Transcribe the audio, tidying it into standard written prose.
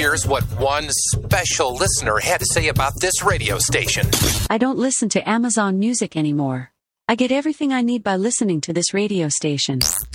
Here's what one special listener had to say about this radio station. I don't listen to Amazon Music anymore. I get everything I need by listening to this radio station.